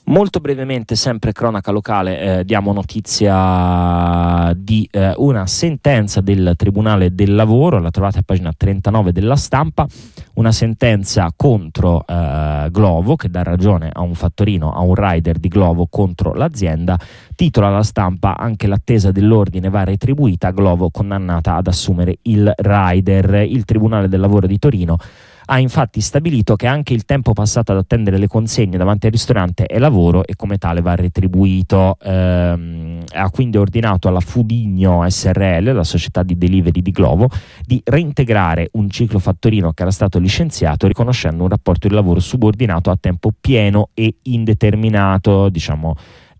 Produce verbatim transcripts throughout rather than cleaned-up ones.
Molto brevemente, sempre cronaca locale, eh, diamo notizia di eh, una sentenza del Tribunale del Lavoro, la trovate a pagina trentanove della Stampa, una sentenza contro eh, Glovo che dà ragione a un fattorino, a un rider di Glovo contro l'azienda. Titola la Stampa: anche l'attesa dell'ordine va retribuita, Glovo condannata ad assumere il rider. Il Tribunale del Lavoro di Torino ha infatti stabilito che anche il tempo passato ad attendere le consegne davanti al ristorante è lavoro e come tale va retribuito. Ehm, ha quindi ordinato alla Fudigno S R L, la società di delivery di Glovo, di reintegrare un ciclo fattorino che era stato licenziato, riconoscendo un rapporto di lavoro subordinato a tempo pieno e indeterminato. Diciamo,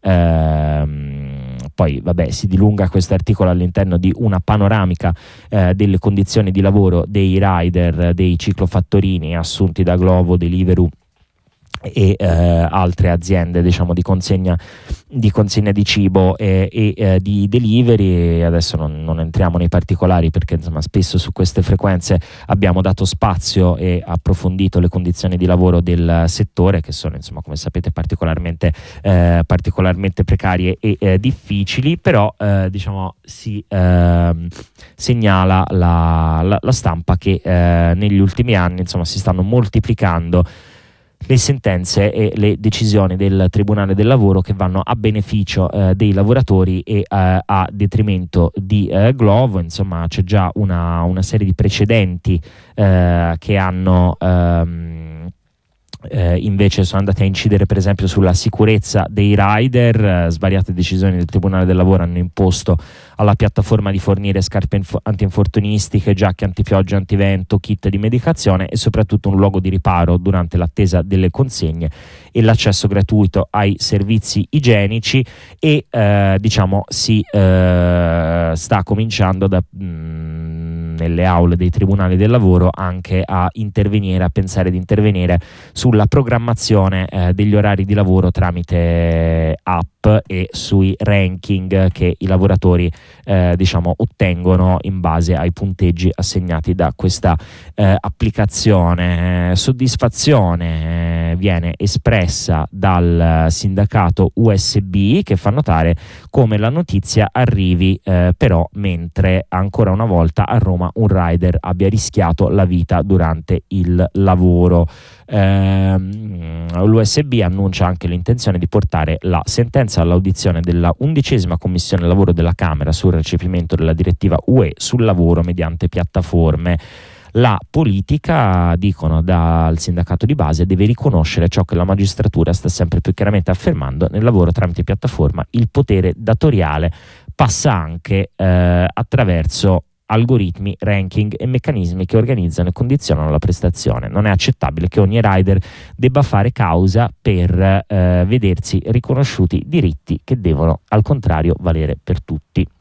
ehm, poi vabbè, si dilunga questo articolo all'interno di una panoramica eh, delle condizioni di lavoro dei rider, dei ciclofattorini assunti da Glovo, Deliveroo e eh, altre aziende, diciamo, di consegna di consegna di cibo e, e eh, di delivery. Adesso non, non entriamo nei particolari perché insomma spesso su queste frequenze abbiamo dato spazio e approfondito le condizioni di lavoro del settore, che sono, insomma, come sapete, particolarmente eh, particolarmente precarie e eh, difficili. Però eh, diciamo si eh, segnala la, la, la Stampa che eh, negli ultimi anni, insomma, si stanno moltiplicando le sentenze e le decisioni del Tribunale del Lavoro che vanno a beneficio eh, dei lavoratori e eh, a detrimento di eh, Glovo. Insomma, c'è già una, una serie di precedenti eh, che hanno ehm, Eh, invece sono andati a incidere per esempio sulla sicurezza dei rider. Eh, svariate decisioni del Tribunale del Lavoro hanno imposto alla piattaforma di fornire scarpe info- antinfortunistiche, giacche antipioggia, antivento, kit di medicazione e soprattutto un luogo di riparo durante l'attesa delle consegne e l'accesso gratuito ai servizi igienici. E eh, diciamo si eh, sta cominciando da mh, nelle aule dei tribunali del lavoro anche a intervenire, a pensare di intervenire sulla programmazione eh, degli orari di lavoro tramite app e sui ranking che i lavoratori eh, diciamo ottengono in base ai punteggi assegnati da questa eh, applicazione. Eh, soddisfazione eh, viene espressa dal sindacato U S B, che fa notare come la notizia arrivi eh, però mentre ancora una volta a Roma un rider abbia rischiato la vita durante il lavoro. Eh, l'U S B annuncia anche l'intenzione di portare la sentenza all'audizione della undicesima commissione lavoro della Camera sul recepimento della direttiva U E sul lavoro mediante piattaforme. La politica, dicono dal sindacato di base, deve riconoscere ciò che la magistratura sta sempre più chiaramente affermando: nel lavoro tramite piattaforma il potere datoriale passa anche eh, attraverso algoritmi, ranking e meccanismi che organizzano e condizionano la prestazione. Non è accettabile che ogni rider debba fare causa per eh, vedersi riconosciuti diritti che devono al contrario valere per tutti.